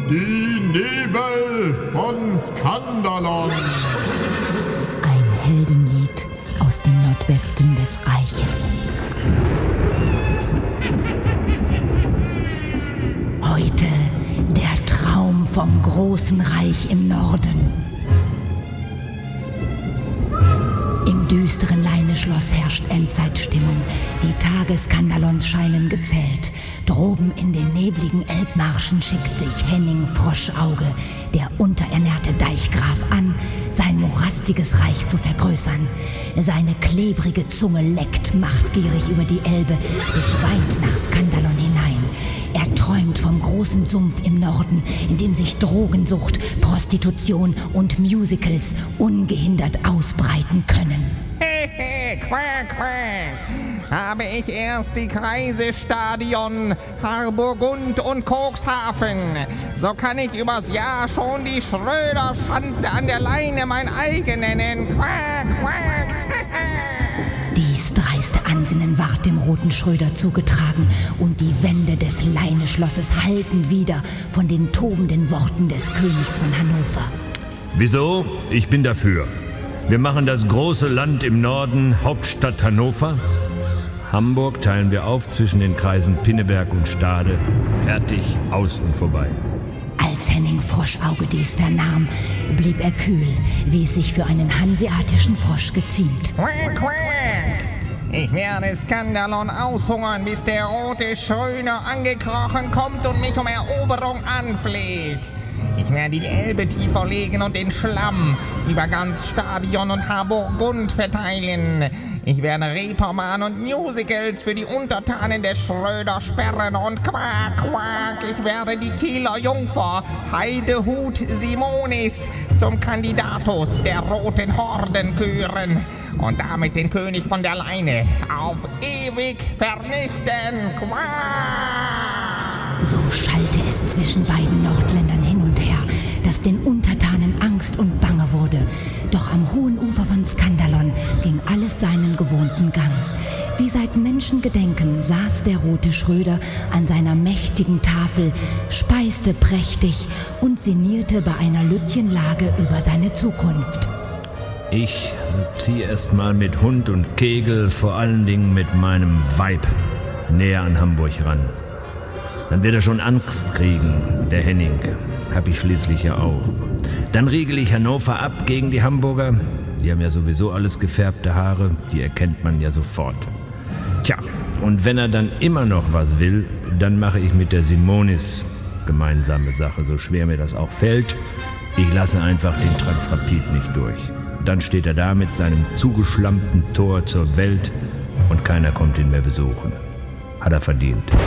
Die Nebel von Skandalon. Ein Heldenlied aus dem Nordwesten des Reiches. Heute der Traum vom großen Reich im Norden. Im düsteren Leineschloss herrscht Endzeitstimmung. Die Tage Skandalons scheinen gezählt. Droben in den nebligen Elbmarschen schickt sich Henning Froschauge, der unterernährte Deichgraf, an, sein morastiges Reich zu vergrößern. Seine klebrige Zunge leckt machtgierig über die Elbe bis weit nach Skandalon hinein. Er träumt vom großen Sumpf im Norden, in dem sich Drogensucht, Prostitution und Musicals ungehindert ausbreiten können. Quack, quack. Habe ich erst die Kreisestadion, Harburgund und Cuxhaven, so kann ich übers Jahr schon die Schröder-Schanze an der Leine mein eigen nennen. Quack, quack. Dies dreiste Ansinnen ward dem roten Schröder zugetragen und die Wände des Leineschlosses hallten wieder von den tobenden Worten des Königs von Hannover. Wieso? Ich bin dafür. Wir machen das große Land im Norden, Hauptstadt Hannover. Hamburg teilen wir auf zwischen den Kreisen Pinneberg und Stade. Fertig, aus und vorbei. Als Henning Froschauge dies vernahm, blieb er kühl, wie es sich für einen hanseatischen Frosch geziemt. Quack, quack. Ich werde Skandalon aushungern, bis der rote Schröder angekrochen kommt und mich um Eroberung anfleht. Ich werde die Elbe tiefer legen und den Schlamm über ganz Stadion und Harburgund verteilen. Ich werde Reeperbahn und Musicals für die Untertanen des Schröder sperren und quack, quack, ich werde die Kieler Jungfer Heidehut Simonis zum Kandidatus der Roten Horden küren und damit den König von der Leine auf ewig vernichten. Quack! So schallte es zwischen beiden Nordländern hin und her, dass den Untertanen Angst und Bange wurde. Doch am hohen Ufer von Skandalon ging alles seinen gewohnten Gang. Wie seit Menschengedenken saß der rote Schröder an seiner mächtigen Tafel, speiste prächtig und sinnierte bei einer Lütchenlage über seine Zukunft. Ich ziehe erst mal mit Hund und Kegel, vor allen Dingen mit meinem Weib, näher an Hamburg ran. Dann wird er schon Angst kriegen, der Henning. Hab ich schließlich ja auch. Dann riegel ich Hannover ab gegen die Hamburger. Die haben ja sowieso alles gefärbte Haare, die erkennt man ja sofort. Tja, und wenn er dann immer noch was will, dann mache ich mit der Simonis gemeinsame Sache, so schwer mir das auch fällt. Ich lasse einfach den Transrapid nicht durch. Dann steht er da mit seinem zugeschlammten Tor zur Welt und keiner kommt ihn mehr besuchen. Hat er verdient.